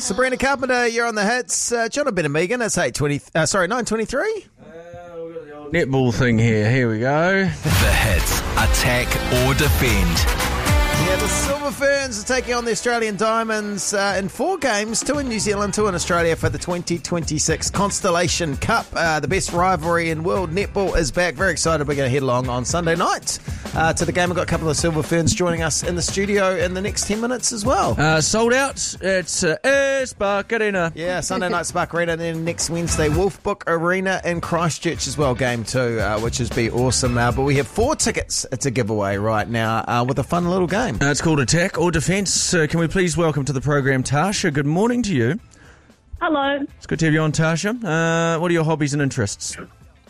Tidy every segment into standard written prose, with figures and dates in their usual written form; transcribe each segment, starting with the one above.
Sabrina Carpenter, you're on the hits. John Ben and Megan, it's 9:23. Netball thing here we go. The hits, attack or defend. Yeah, the Silver Ferns are taking on the Australian Diamonds in 4 games, 2 in New Zealand, 2 in Australia for the 2026 Constellation Cup. The best rivalry in world netball is back. Very excited. We're going to head along on Sunday night to the game. We've got a couple of Silver Ferns joining us in the studio in the next 10 minutes as well. Sold out. It's Spark Arena. Yeah, Sunday night Spark Arena, and then next Wednesday Wolfbook Arena in Christchurch as well, game 2, which would be awesome. But we have 4 tickets to give away right now with a fun little game. It's called Attack or Defence. Can we please welcome to the program Tasha? Good morning to you. Hello. It's good to have you on, Tasha. What are your hobbies and interests?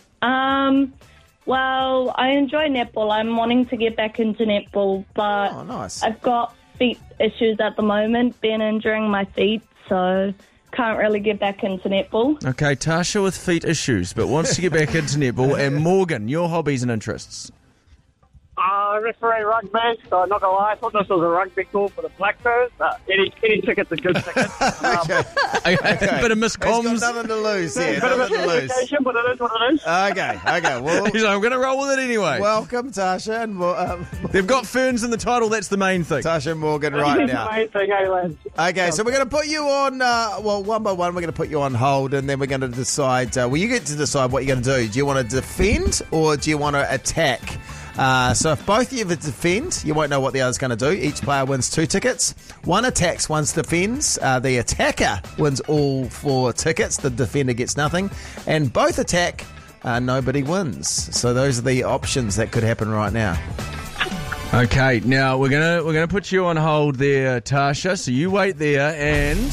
Well, I enjoy netball. I'm wanting to get back into netball, but nice. I've got feet issues at the moment, been injuring my feet, so can't really get back into netball. Okay, Tasha with feet issues, but wants to get back into netball. And Morgan, your hobbies and interests? Referee rugby, so I'm not going to lie, I thought this was a rugby call for the Blackbirds. Any ticket's a good ticket. Okay. Bit of miscomms. He's got nothing to lose here. Bit of Nothing to lose. education, but it is what it is. Okay. Well, He's like, I'm going to roll with it anyway. welcome, Tasha and They've got Ferns in the title, that's the main thing. Tasha and Morgan right It's the now. main thing, eh, lads? Okay, so we're going to put you on, one by one, we're going to put you on hold, and then we're going to decide, you get to decide what you're going to do. Do you want to defend, or do you want to attack? So if both of you defend, you won't know what the other's going to do. Each player wins 2 tickets. One attacks, one defends. The attacker wins all 4 tickets. The defender gets nothing. And both attack, nobody wins. So those are the options that could happen right now. Okay, now we're gonna put you on hold there, Tasha. So you wait there, and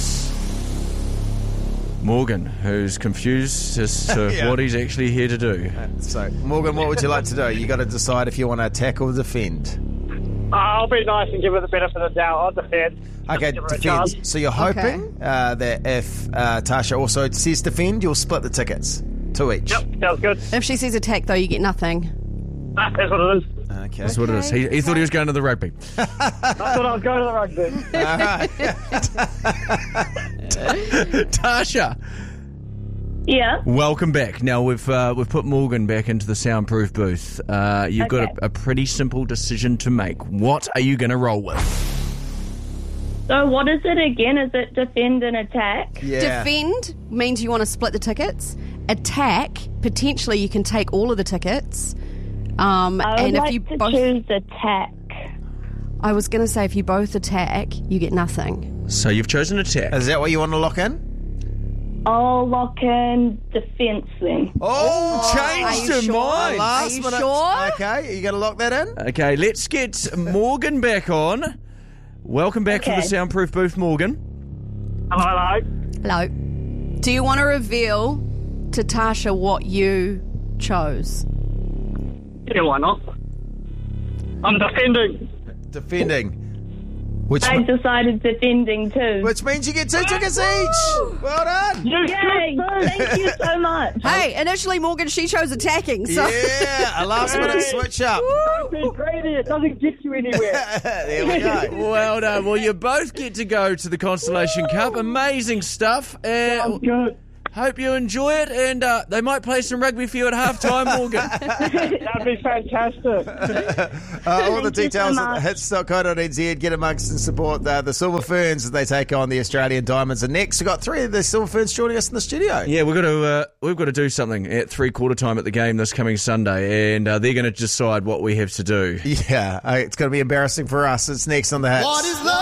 Morgan, who's confused as to Yeah. what he's actually here to do. So, Morgan, what would you like to do? You got to decide if you want to attack or defend. I'll be nice and give it the benefit of the doubt. I'll defend. Okay, Give her a chance. defend. So you're hoping that if Tasha also says defend, you'll split the tickets. 2 each. Yep, sounds good. If she says attack, though, you get nothing. That's what it is. Okay. That's what it is. He thought he was going to the rugby. I thought I was going to the rugby. All right. Tasha, Yeah. welcome back. Now we've put Morgan back into the soundproof booth. You've got a pretty simple decision to make. What are you going to roll with? So what is it again? Is it defend and attack? Yeah. Defend means you want to split the tickets. Attack, potentially you can take all of the tickets. I would and like if you to both, choose attack. I was going to say if you both attack, you get nothing. So you've chosen attack. Is that what you want to lock in? I'll lock in defence then. Oh, changed Are her you sure? mind. Are you sure? Okay, you going to lock that in? Okay, let's get Morgan back on. Welcome back to the Okay. soundproof booth, Morgan. Hello. Hello. Do you want to reveal to Tasha what you chose? Yeah, why not? I'm defending. Defending. Which I decided defending too. means you get 2 tickets each. Well done. You Yay! Thank you so much. Hey, initially Morgan, she chose attacking. So Yeah, a last minute switch up. Don't be greedy. It doesn't get you anywhere. There we go. Well done. Well, you both get to go to the Constellation Cup. Amazing stuff. Sounds good. Hope you enjoy it, and they might play some rugby for you at half-time, Morgan. That'd be fantastic. All the Thank you so details at much. hits.co.nz. Get amongst and support the Silver Ferns as they take on the Australian Diamonds. And next, we've got 3 of the Silver Ferns joining us in the studio. Yeah, we've got to do something at 3/4 time at the game this coming Sunday, and they're going to decide what we have to do. Yeah, it's going to be embarrassing for us. It's next on the Hits. What is love?